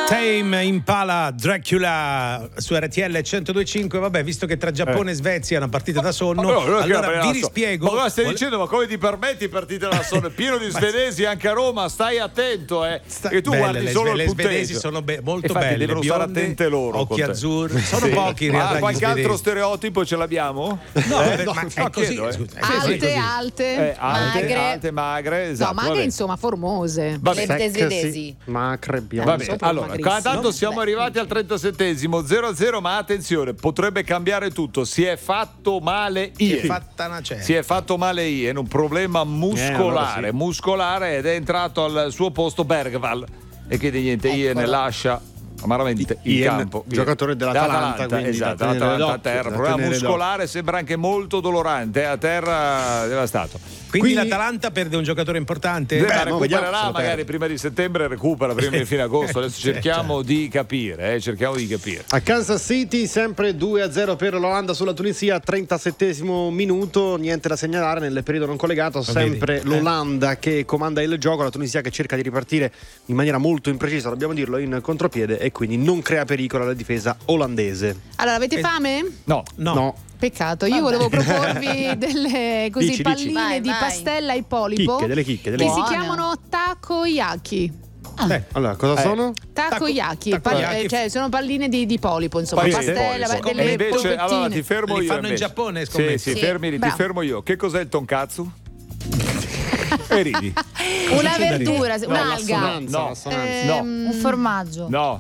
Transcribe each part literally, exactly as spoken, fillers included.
Tame Impala Dracula su R T L centodue e cinque. Vabbè, visto che tra Giappone eh. e Svezia è una partita da sonno, no, no, allora vi rispiego. Ma cosa stai dicendo? Ma come ti permetti partite da sonno? È pieno di svedesi anche a Roma, stai attento, eh. Sta... E tu belle, guardi solo sve- il le svedesi sono be- molto infatti, belle, devono stare attente loro. Occhi azzurri, sono sì. pochi in realtà. Ma qualche altro stereotipo ce l'abbiamo? No, eh, no, ma no, è così. chiedo, eh. Alte, alte, eh, alte, magre, alte, magre, esatto. No, magre insomma formose. Le svedesi. Macre, bianche. Allora, tanto siamo arrivati al trentasettesimo zero a zero, ma attenzione, potrebbe cambiare tutto. Si è fatto male I. Si è fatta una certa. Si è fatto male I, è un problema muscolare, eh, sì. muscolare ed è entrato al suo posto Bergvall e che di niente I ne lascia amaramente in Ian, campo. Giocatore dell'Atalanta, dell'Atalanta esatto, l'Atalanta a terra, problema muscolare, sembra anche molto dolorante, a terra devastato. Quindi, Quindi l'Atalanta perde un giocatore importante? Beh, recupererà magari prima di settembre, recupera prima di fine agosto. Adesso cerchiamo di capire, eh, cerchiamo di capire. A Kansas City sempre due a zero per l'Olanda sulla Tunisia, trentasettesimo minuto, niente da segnalare nel periodo non collegato, sempre l'Olanda che comanda il gioco, la Tunisia che cerca di ripartire in maniera molto imprecisa, dobbiamo dirlo, in contropiede e quindi non crea pericolo alla difesa olandese. Allora, avete fame? No, no. no. Peccato, io volevo proporvi delle così dici, palline dici. Vai, di vai. pastella ai polipo chicche, delle chicche, delle che chicche. si chiamano takoyaki. Ah. Eh, allora, cosa eh. sono? Takoyaki, Taco, Pal- takoyaki. Cioè sono palline di, di polipo, insomma, Palline pastella, polipo. delle E invece, polpettine. allora ti fermo Li io. fanno invece. in Giappone, scommetto. Sì, sì, sì. fermi, ti Bravo. fermo io. Che cos'è il tonkatsu? E ridi. Una verdura, No, un'alga. l'assonanza, No. l'assonanza. Ehm, Un formaggio. No,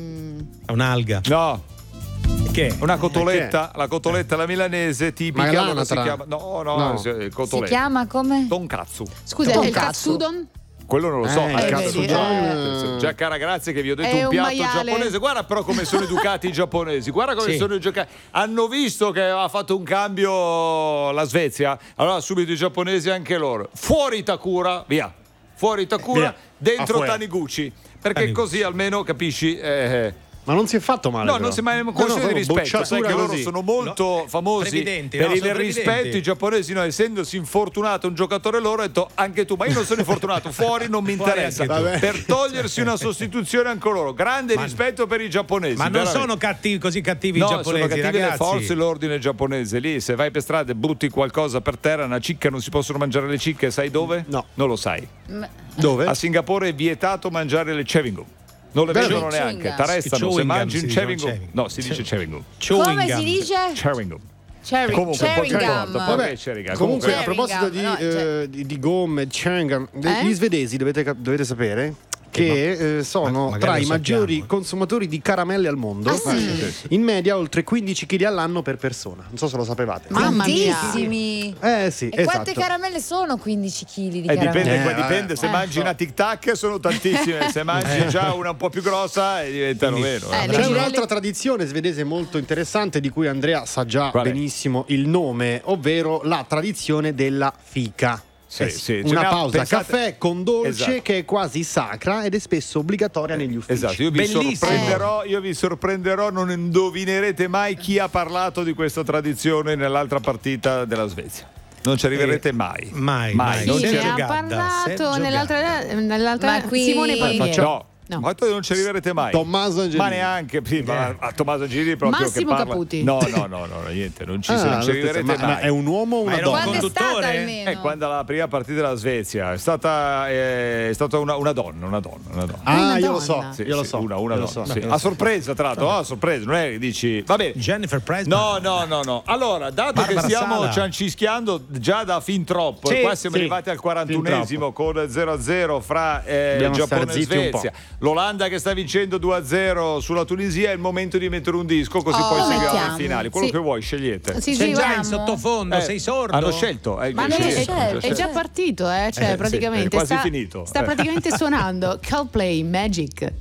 È un'alga. no. Che? Una cotoletta, la cotoletta la milanese tipica, Ma è allora si l'anatra? chiama no, no, No. sì, Si cotoletta. chiama come? Tonkatsu. Scusa, Tonkatsu. il katsudon? Quello non lo so. Eh, Ah, il cazzo, vedi, già, eh. già cara grazie che vi ho detto È un un piatto maiale. giapponese. Guarda però come sono educati i giapponesi. Guarda come Sì. sono educati. Hanno visto che aveva fatto un cambio la Svezia. Allora subito i giapponesi anche loro. Fuori Takura, via. Fuori Takura, Via. dentro Afuera. Taniguchi. Perché Taniguchi. così almeno capisci. Eh, Ma non si è fatto male. No, però. non si è mai No, questione no, di rispetto. bocciatura Sai che loro così. sono molto No, famosi previdenti, per no, il sono rispetto. previdenti. I giapponesi, no, essendosi infortunato un giocatore loro, ha detto anche tu, ma io non sono infortunato, fuori non mi Fuori interessa. anche tu. Vabbè. Per togliersi una sostituzione anche loro. Grande Ma- rispetto per i giapponesi. Ma non veramente. sono cattivi, così cattivi No, i giapponesi, sono cattive le ragazzi. forze e l'ordine giapponese. Lì, se vai per strada e butti qualcosa per terra, una cicca, non si possono mangiare le cicche, sai dove? No. Non lo sai. Dove? A Singapore è vietato mangiare le chewing gum. Non le Veramente? vendono neanche, Chewing gum. t'arrestano se Chewing gum mangi si un dice, chewing non gum. chewing. No, si dice chewing gum. Chewing Come gum. si dice? Chewing gum. Cherry, Comunque, chewing poi- gum. Vabbè, Vabbè, chewing gum. comunque, a Chewing proposito gum, di, no, cioè- eh, di, di gomme, chewing gum, de- Eh? gli svedesi dovete, cap- dovete sapere che eh, sono Ma- magari tra lo i maggiori sappiamo, eh. consumatori di caramelle al mondo. Ah, sì? In media oltre quindici chili all'anno per persona. Non so se lo sapevate. Mamma mia. Tantissimi. Eh sì, E quante esatto. caramelle sono quindici chili di Eh, caramelle? dipende, Eh, qua- dipende se eh. mangi una tic tac sono tantissime, se mangi già una un po' più grossa eh, diventano Quindi- meno. Eh, eh. le C'è girelle- un'altra tradizione svedese molto interessante di cui Andrea sa già Qual è? benissimo il nome, ovvero la tradizione della fica. Sì, Eh sì, ce una ne ha- pausa pensate- caffè con dolce Esatto. che è quasi sacra ed è spesso obbligatoria negli uffici. Esatto, io vi, Bellissimo. sorprenderò, io vi sorprenderò, non indovinerete mai chi ha parlato di questa tradizione nell'altra partita della Svezia. Non ci arriverete Eh, mai. mai, mai. mai. Non Sì, ci ne Sergio ha Gadda, parlato Sergio nell'altra, Gadda. nell'altra Ma qui- Simone Palmieri. No. No. Ma tu non ci arriverete mai. Tommaso Angelini. Ma neanche sì, ma a Tommaso Angelini proprio Massimo che parla. Caputi. No, no, no, no, niente, non ci, Ah, non ci arriverete ma, mai. ma è un uomo o Ma una era un donna? Quando è stata conduttore? almeno? Eh, quando la prima partita della Svezia è stata, eh, è stata una, una donna, una donna, una donna. Ah, Una io lo so, donna. Sì, io lo sì, so. una, una io lo donna, so. sì. A sorpresa, tra l'altro, oh, a sorpresa, non è che dici. Va bene. Jennifer Preston. No, no, no, no. Allora, dato Barbara che stiamo Sala. ciancischiando già da fin troppo, Sì, e qua siamo sì, arrivati al fin quarantunesimo con zero a zero fra eh, Dobbiamo Giappone stare e zitti un po'. Svezia, l'Olanda che sta vincendo due a zero sulla Tunisia, è il momento di mettere un disco, così Oh, poi lo seguiamo mettiamo. i finali. Quello Sì. che vuoi, scegliete. Sì, Sei sì, già guarda. in sottofondo, Eh, sei sordo. Hanno scelto. eh, Ma sì, non è, sì, scelto, hanno è già partito, eh? Cioè, Eh, sì, praticamente è quasi sta, finito. sta Eh. praticamente suonando Coldplay Magic.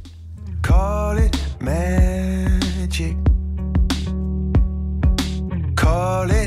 Call it magic. Call it